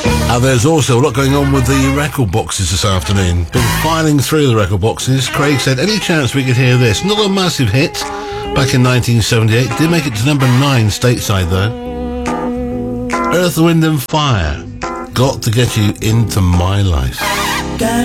There's also a lot going on with the record boxes this afternoon. Been filing through the record boxes. Craig said, any chance we could hear this? Not a massive hit back in 1978. Did make it to number 9 stateside, though. Earth, Wind and Fire. Got to get you into my life.